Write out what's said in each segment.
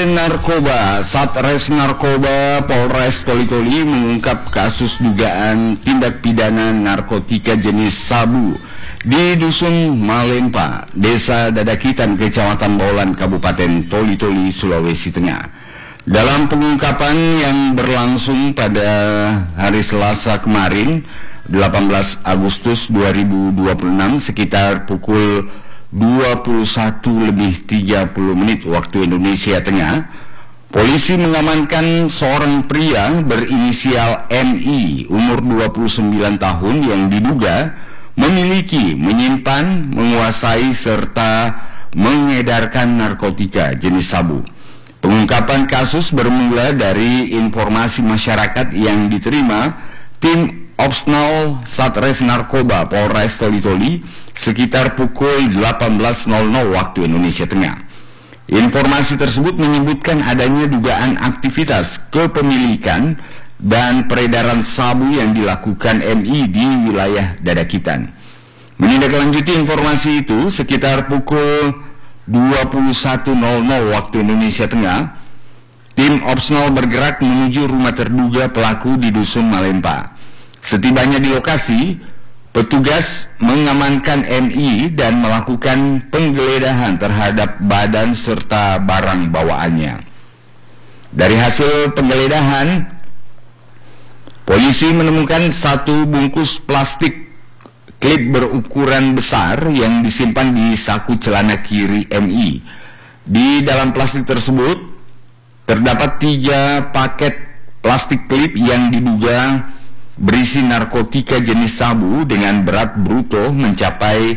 Narkoba, Satres Narkoba Polres Toli-Toli mengungkap kasus dugaan tindak pidana narkotika jenis sabu di Dusun Malempa, Desa Dadakitan, Kecamatan Baulan, Kabupaten Toli-Toli, Sulawesi Tengah. Dalam pengungkapan yang berlangsung pada hari Selasa kemarin, 18 Agustus 2026, sekitar pukul 21:30 waktu Indonesia Tengah, polisi mengamankan seorang pria berinisial MI umur 29 tahun yang diduga memiliki, menyimpan, menguasai serta mengedarkan narkotika jenis sabu. Pengungkapan kasus bermula dari informasi masyarakat yang diterima tim Opsnal Satres Narkoba Polres Toli-Toli sekitar pukul 18.00 waktu Indonesia Tengah. Informasi tersebut menyebutkan adanya dugaan aktivitas kepemilikan dan peredaran sabu yang dilakukan MI di wilayah Dadakitan. Menindaklanjuti informasi itu, sekitar pukul 21.00 waktu Indonesia Tengah, tim Opsnal bergerak menuju rumah terduga pelaku di Dusun Malempa. Setibanya di lokasi, petugas mengamankan MI dan melakukan penggeledahan terhadap badan serta barang bawaannya. Dari hasil penggeledahan, polisi menemukan satu bungkus plastik klip berukuran besar yang disimpan di saku celana kiri MI. Di dalam plastik tersebut terdapat 3 paket plastik klip yang diduga berisi narkotika jenis sabu dengan berat bruto mencapai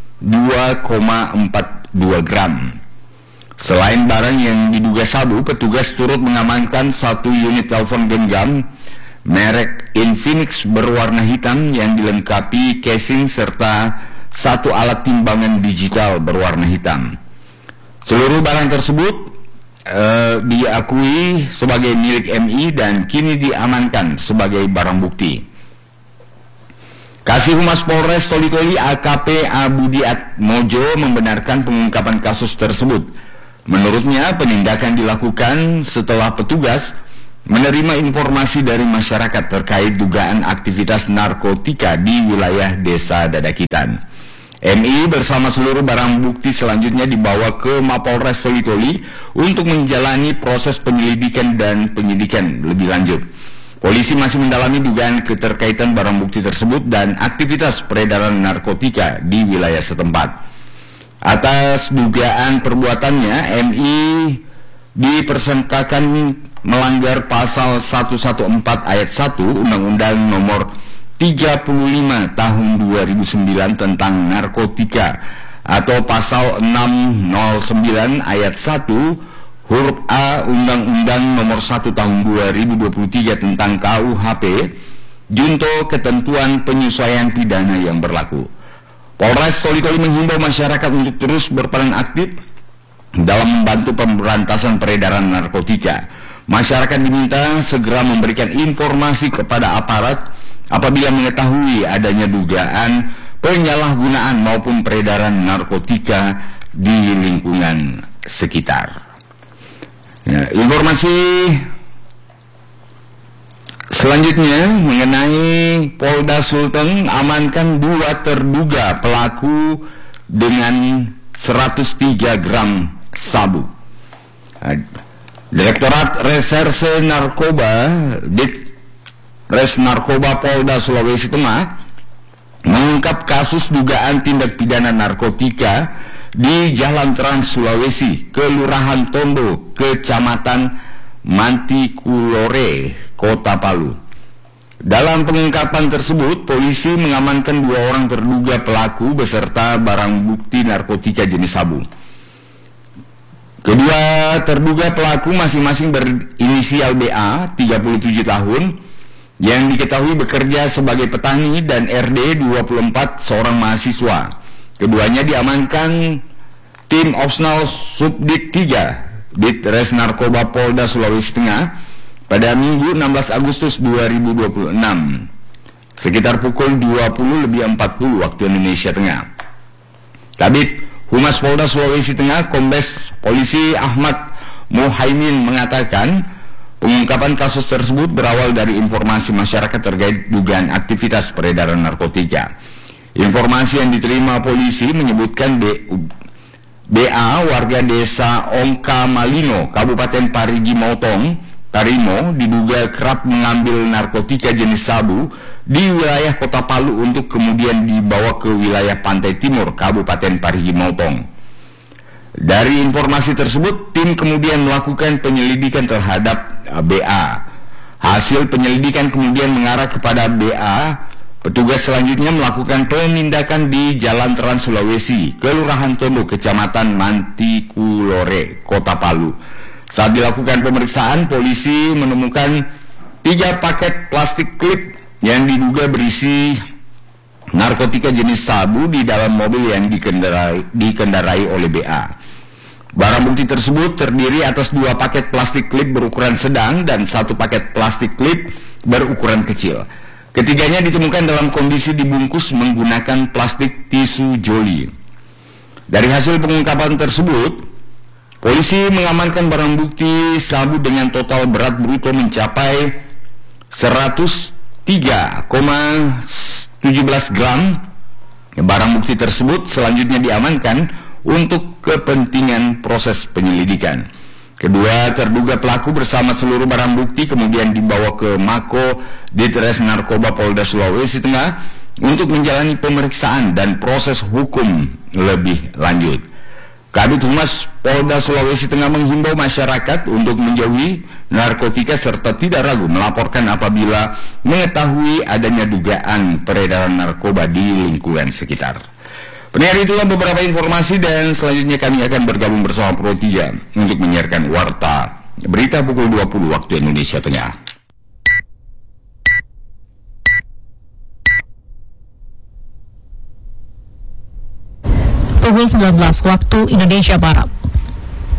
2,42 gram. Selain barang yang diduga sabu, petugas turut mengamankan 1 unit telepon genggam merek Infinix berwarna hitam yang dilengkapi casing serta 1 alat timbangan digital berwarna hitam. Seluruh barang tersebut diakui sebagai milik MI dan kini diamankan sebagai barang bukti. Kasih Humas Polres Toli-Toli AKP Abudi Atmojo membenarkan pengungkapan kasus tersebut. Menurutnya, penindakan dilakukan setelah petugas menerima informasi dari masyarakat terkait dugaan aktivitas narkotika di wilayah Desa Dadakitan. MI bersama seluruh barang bukti selanjutnya dibawa ke Mapolres Toli-Toli untuk menjalani proses penyelidikan dan penyidikan lebih lanjut. Polisi masih mendalami dugaan keterkaitan barang bukti tersebut dan aktivitas peredaran narkotika di wilayah setempat. Atas dugaan perbuatannya, MI dipersangkakan melanggar pasal 114 ayat 1 Undang-Undang Nomor 35 tahun 2009 tentang narkotika atau pasal 609 ayat 1 huruf A Undang-Undang Nomor 1 tahun 2023 tentang KUHP junto ketentuan penyesuaian pidana yang berlaku. Polres Toli-Toli menghimbau masyarakat untuk terus berperan aktif dalam membantu pemberantasan peredaran narkotika. Masyarakat diminta segera memberikan informasi kepada aparat apabila mengetahui adanya dugaan penyalahgunaan maupun peredaran narkotika di lingkungan sekitar. Ya, informasi selanjutnya mengenai Polda Sulteng amankan 2 terduga pelaku dengan 103 gram sabu. Direktorat Reserse Narkoba Res Narkoba Polda Sulawesi Tengah mengungkap kasus dugaan tindak pidana narkotika di Jalan Trans Sulawesi, Kelurahan Tondo, Kecamatan Mantikulore, Kota Palu. Dalam pengungkapan tersebut, polisi mengamankan 2 orang terduga pelaku beserta barang bukti narkotika jenis sabu. Kedua terduga pelaku masing-masing berinisial BA, 37 tahun, yang diketahui bekerja sebagai petani, dan RD 24 seorang mahasiswa. Keduanya diamankan tim Opsnal Subdit 3 Ditres Narkoba Polda Sulawesi Tengah pada Minggu 16 Agustus 2026 sekitar pukul 20:40 waktu Indonesia Tengah. Kabid Humas Polda Sulawesi Tengah Kombes Polisi Ahmad Muhaimin mengatakan pengungkapan kasus tersebut berawal dari informasi masyarakat terkait dugaan aktivitas peredaran narkotika. Informasi yang diterima polisi menyebutkan BA warga desa Ongka Malino, Kabupaten Parigi Motong, Tarimo, diduga kerap mengambil narkotika jenis sabu di wilayah Kota Palu untuk kemudian dibawa ke wilayah Pantai Timur, Kabupaten Parigi Motong. Dari informasi tersebut, tim kemudian melakukan penyelidikan terhadap BA. Hasil penyelidikan kemudian mengarah kepada BA. Petugas selanjutnya melakukan penindakan di Jalan Trans Sulawesi, Kelurahan Tondo, Kecamatan Mantikulore, Kota Palu. Saat dilakukan pemeriksaan, polisi menemukan 3 paket plastik klip yang diduga berisi narkotika jenis sabu di dalam mobil yang dikendarai oleh BA. Barang bukti tersebut terdiri atas 2 paket plastik klip berukuran sedang dan 1 paket plastik klip berukuran kecil. Ketiganya ditemukan dalam kondisi dibungkus menggunakan plastik tisu joli. Dari hasil pengungkapan tersebut, polisi mengamankan barang bukti sabu dengan total berat bruto mencapai 103,17 gram. Barang bukti tersebut selanjutnya diamankan untuk kepentingan proses penyelidikan. Kedua terduga pelaku bersama seluruh barang bukti kemudian dibawa ke Mako Ditres Narkoba Polda Sulawesi Tengah untuk menjalani pemeriksaan dan proses hukum lebih lanjut. Kabid Humas Polda Sulawesi Tengah menghimbau masyarakat untuk menjauhi narkotika serta tidak ragu melaporkan apabila mengetahui adanya dugaan peredaran narkoba di lingkungan sekitar. Pendengar, itulah beberapa informasi dan selanjutnya kami akan bergabung bersama Pro 3 untuk menyiarkan Warta Berita pukul 20 waktu Indonesia Tengah. Pukul 19 waktu Indonesia Barat.